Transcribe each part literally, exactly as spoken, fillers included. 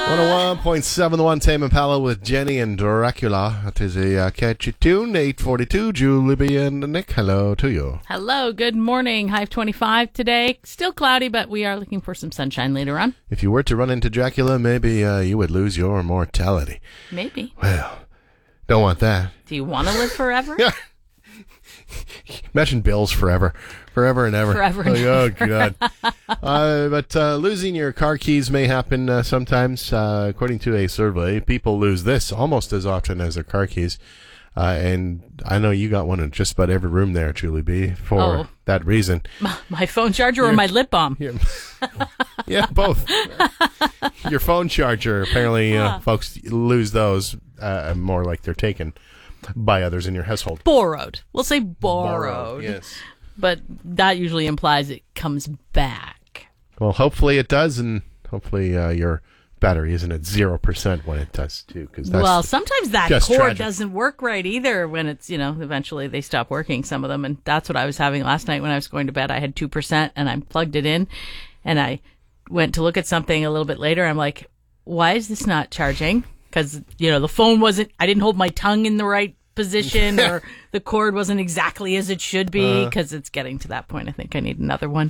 one oh one point seven, the one Tame Impala with Jenny and Dracula. That is a uh, catchy tune. eight forty-two, Julie B and Nick, hello to you. Hello, good morning. High of twenty-five today. Still cloudy, but we are looking for some sunshine later on. If you were to run into Dracula, maybe uh, you would lose your mortality. Maybe. Well, don't want that. Do you want to live forever? Yeah. Imagine bills forever. Forever and ever. Forever and like, ever. Oh, God. uh, but uh, losing your car keys may happen uh, sometimes. Uh, according to a survey, people lose this almost as often as their car keys. Uh, and I know you got one in just about every room there, Julie B, for Oh. that reason. My, my phone charger or my lip balm? Yeah, yeah both. Your phone charger, apparently, uh, Huh. folks lose those uh, more like they're taken by others in your household. Borrowed. We'll say borrowed. Yes. But that usually implies it comes back. Well, hopefully it does, and hopefully uh, your battery isn't at zero percent when it does, too. Cause that's Well, sometimes that just cord tragic. doesn't work right either when it's, you know, eventually they stop working, some of them. And that's what I was having last night when I was going to bed. I had two percent and I plugged it in and I went to look at something a little bit later. I'm like, why is this not charging? Because, you know, the phone wasn't, I didn't hold my tongue in the right position or the cord wasn't exactly as it should be because uh, it's getting to that point. I think I need another one.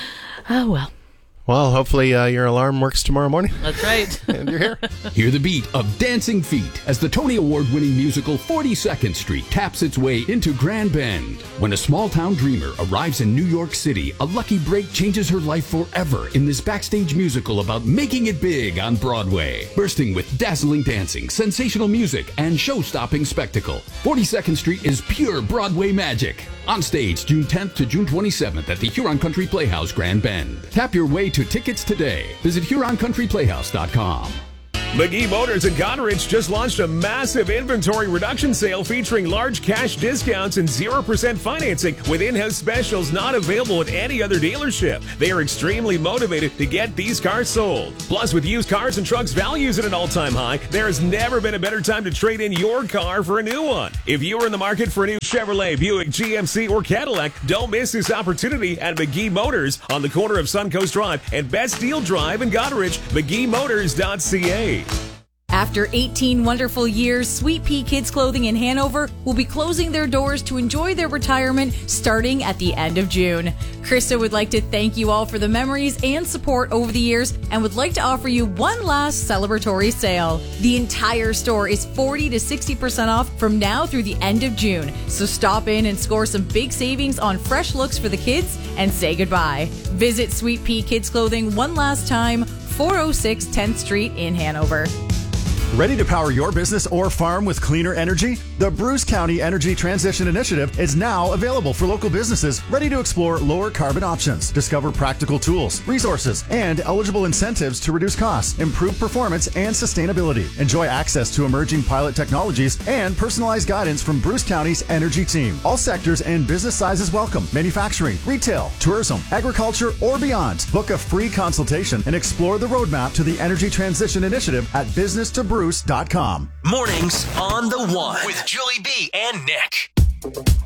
Oh, well. Well, hopefully uh, your alarm works tomorrow morning. That's right. And you're here. Hear the beat of Dancing Feet as the Tony Award-winning musical forty-second Street taps its way into Grand Bend. When a small-town dreamer arrives in New York City, a lucky break changes her life forever in this backstage musical about making it big on Broadway. Bursting with dazzling dancing, sensational music, and show-stopping spectacle, forty-second Street is pure Broadway magic. On stage June tenth to June twenty-seventh at the Huron Country Playhouse, Grand Bend. Tap your way to tickets today. Visit Huron Country Playhouse dot com. McGee Motors in Goderich just launched a massive inventory reduction sale featuring large cash discounts and zero percent financing with in-house specials not available at any other dealership. They are extremely motivated to get these cars sold. Plus, with used cars and trucks values at an all-time high, there has never been a better time to trade in your car for a new one. If you are in the market for a new Chevrolet, Buick, G M C, or Cadillac, don't miss this opportunity at McGee Motors on the corner of Suncoast Drive and Best Deal Drive in Goderich, McGee Motors dot C A. After eighteen wonderful years, Sweet Pea Kids Clothing in Hanover will be closing their doors to enjoy their retirement starting at the end of June. Krista would like to thank you all for the memories and support over the years and would like to offer you one last celebratory sale. The entire store is forty to sixty percent off from now through the end of June. So stop in and score some big savings on fresh looks for the kids and say goodbye. Visit Sweet Pea Kids Clothing one last time, four oh six tenth Street in Hanover. Ready to power your business or farm with cleaner energy? The Bruce County Energy Transition Initiative is now available for local businesses ready to explore lower carbon options, discover practical tools, resources, and eligible incentives to reduce costs, improve performance, and sustainability. Enjoy access to emerging pilot technologies and personalized guidance from Bruce County's energy team. All sectors and business sizes welcome. Manufacturing, retail, tourism, agriculture, or beyond. Book a free consultation and explore the roadmap to the Energy Transition Initiative at business to bruce dot com. Mornings on the One with Julie B and Nick.